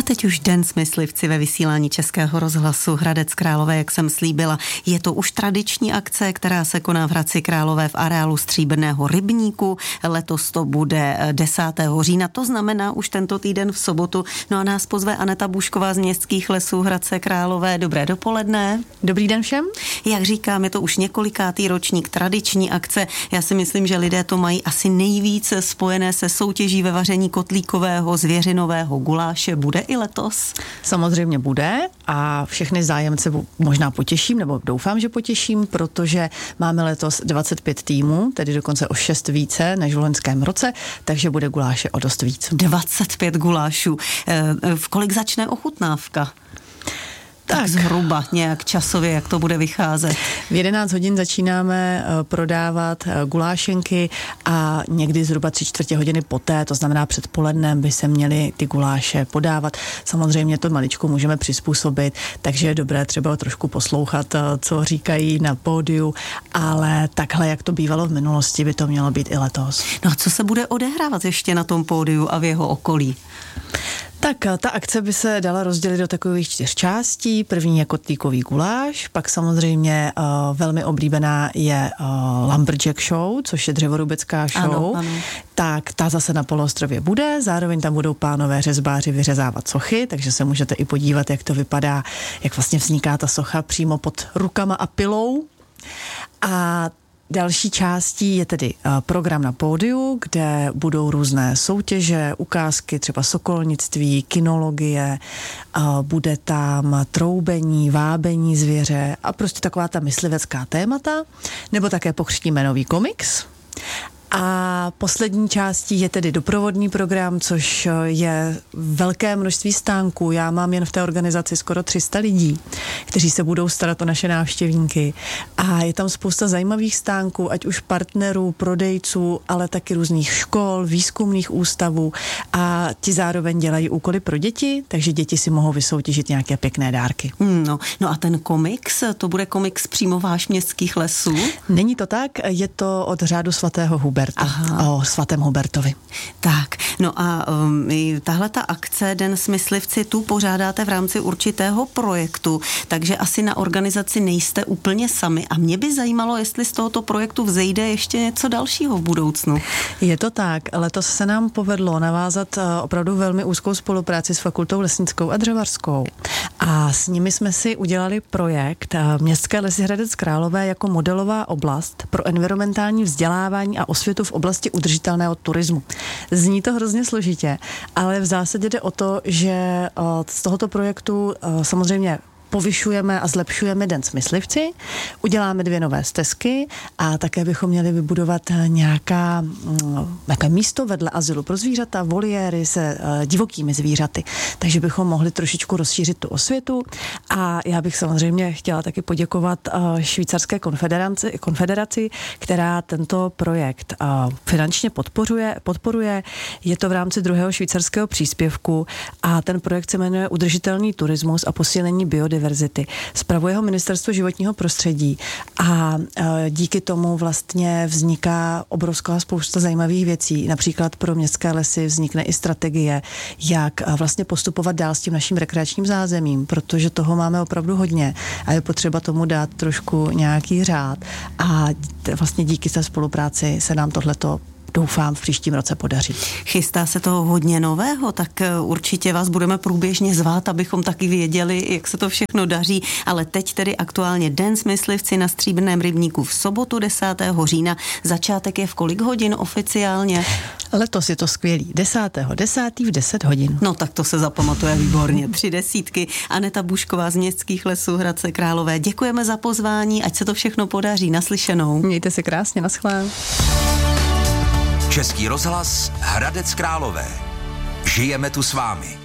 teď už Den s myslivci ve vysílání Českého rozhlasu Hradec Králové, jak jsem slíbila. Je to už tradiční akce, která se koná v Hradci Králové v areálu Stříbrného rybníku. Letos to bude 10. října, to znamená už tento týden v sobotu. No a nás pozve Aneta Bušková z Městských lesů Hradce Králové. Dobré dopoledne. Dobrý den všem. Jak říkám, je to už několikátý ročník tradiční akce. Já si myslím, že lidé to mají asi nejvíce spojené se soutěží ve vaření kotlíkového zvěřinového guláše. Bude i letos? Samozřejmě bude a všechny zájemce možná potěším, nebo doufám, že potěším, protože máme letos 25 týmů, tedy dokonce o 6 více než v loňském roce, takže bude guláše o dost víc. 25 gulášů. V kolik začne ochutnávka? Tak zhruba nějak časově, jak to bude vycházet. V 11 hodin začínáme prodávat gulášenky a někdy zhruba 3/4 hodiny poté, to znamená předpolednem, by se měly ty guláše podávat. Samozřejmě to maličku můžeme přizpůsobit, takže je dobré třeba trošku poslouchat, co říkají na pódiu, ale takhle, jak to bývalo v minulosti, by to mělo být i letos. No a co se bude odehrávat ještě na tom pódiu a v jeho okolí? Tak ta akce by se dala rozdělit do takových 4 částí. První je kotlíkový guláš, pak samozřejmě velmi oblíbená je Lumberjack show, což je dřevorubecká show. Ano. Tak ta zase na poloostrově bude, zároveň tam budou pánové řezbáři vyřezávat sochy, takže se můžete i podívat, jak to vypadá, jak vlastně vzniká ta socha přímo pod rukama a pilou. A další částí je tedy program na pódiu, kde budou různé soutěže, ukázky, třeba sokolnictví, kinologie, bude tam troubení, vábení zvěře a prostě taková ta myslivecká témata, nebo také pokřtíme nový komiks. A poslední částí je tedy doprovodný program, což je velké množství stánků. Já mám jen v té organizaci skoro 300 lidí, kteří se budou starat o naše návštěvníky. A je tam spousta zajímavých stánků, ať už partnerů, prodejců, ale taky různých škol, výzkumných ústavů. A ti zároveň dělají úkoly pro děti, takže děti si mohou vysoutěžit nějaké pěkné dárky. No a ten komiks, to bude komiks přímo váš Městských lesů? Není to tak, je to od řádu svatého Huberta. O svatém Hubertovi. Tak, no a tahle ta akce Den s myslivci tu pořádáte v rámci určitého projektu, takže asi na organizaci nejste úplně sami a mě by zajímalo, jestli z tohoto projektu vzejde ještě něco dalšího v budoucnu. Je to tak, letos se nám povedlo navázat opravdu velmi úzkou spolupráci s Fakultou lesnickou a dřevařskou a s nimi jsme si udělali projekt Městské lesy Hradec Králové jako modelová oblast pro environmentální vzdělávání a osvětu v oblasti udržitelného turismu. Zní to hrozně složitě, ale v zásadě jde o to, že z tohoto projektu samozřejmě povyšujeme a zlepšujeme Den s myslivci, uděláme 2 nové stezky a také bychom měli vybudovat nějaké místo vedle azylu pro zvířata, voliéry se divokými zvířaty. Takže bychom mohli trošičku rozšířit tu osvětu a já bych samozřejmě chtěla taky poděkovat švýcarské konfederaci, která tento projekt finančně podporuje. Je to v rámci 2. švýcarského příspěvku a ten projekt se jmenuje Udržitelný turismus a posílení biodiverzity. Spravuje ho Ministerstvo životního prostředí a díky tomu vlastně vzniká obrovská spousta zajímavých věcí. Například pro městské lesy vznikne i strategie, jak vlastně postupovat dál s tím naším rekreačním zázemím, protože toho máme opravdu hodně a je potřeba tomu dát trošku nějaký řád a vlastně díky té spolupráci se nám tohleto doufám v příštím roce podaří. Chystá se toho hodně nového, tak určitě vás budeme průběžně zvát, abychom taky věděli, jak se to všechno daří, ale teď tedy aktuálně Den s myslivci na Stříbrném rybníku v sobotu 10. října. Začátek je v kolik hodin oficiálně? Letos je to skvělý. 10.10. v 10 hodin. No tak to se zapamatuje výborně. 3 desítky. Aneta Bušková z Městských lesů Hradce Králové. Děkujeme za pozvání, ať se to všechno podaří. Naslyšenou. Mějte se krásně, naschlé. Český rozhlas Hradec Králové. Žijeme tu s vámi.